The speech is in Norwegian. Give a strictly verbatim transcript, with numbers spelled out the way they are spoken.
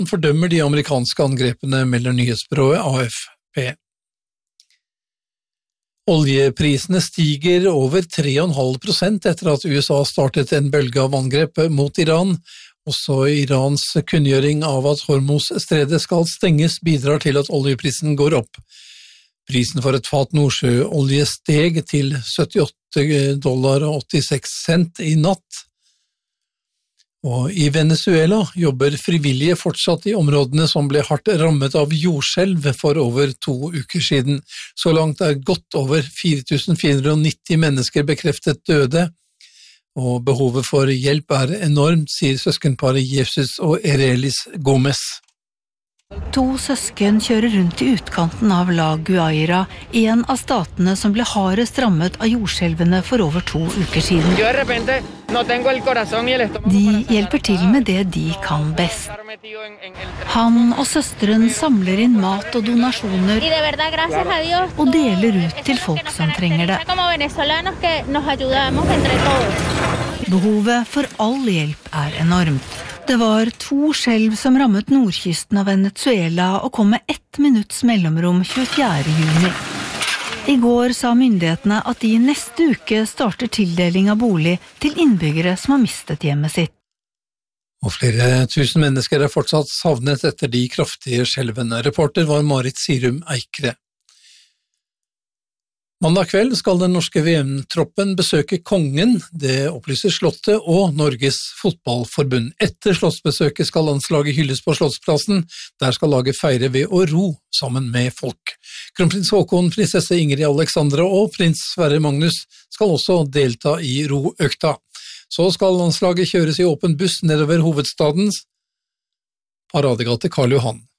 fordømmer de amerikanske angrepene, melder nyhetsbyrået A F P. Oljeprisene stiger over tre komma fem prosent etter at U S A startet en bølge av angrep mot Iran. Også Irans kunngjøring av at Hormuz-stredet skal stenges bidrar til at oljeprisen går opp. Prisen for et fat nordsjøolje steg til syttiåtte dollar og åttiseks cent i natt. Og i Venezuela jobber frivillige fortsatt i områdene som ble hardt rammet av jordskjelv for over to uker siden. Så langt er godt over fire tusen fire hundre og nitti mennesker bekreftet døde, og behovet for hjelp er enormt, sier søskenparet Jesus og Erelis Gomez. To søsken kjører rundt i utkanten av La Guaira, en av statene som ble hardest rammet av jordskjelvene for over to uker siden. De hjelper til med det de kan best. Han og søsteren samler inn mat og donasjoner og deler ut til folk som trenger det. Behovet for all hjelp er enormt. Det var to skjelv som rammet nordkysten av Venezuela og kom med ett minutts mellomrom tjuefjerde juni. I går sa myndighetene at de neste uke starter tildeling av bolig til innbyggere som har mistet hjemmet sitt. Og flere tusen mennesker er fortsatt savnet etter de kraftige skjelvene. Reporter var Marit Sirum Eikre. Mandag kveld skal den norske V M-troppen besøke Kongen, det opplyser Slottet og Norges Fotballforbund. Etter slottsbesøket skal landslaget hylles på Slottsplassen, der skal laget feire ved å ro sammen med folk. Kronprins Haakon, prinsesse Ingrid Alexandra og prins Sverre Magnus skal også delta i roøkta. Så skal landslaget kjøres i åpen buss nedover hovedstadens paradegate Karl Johan.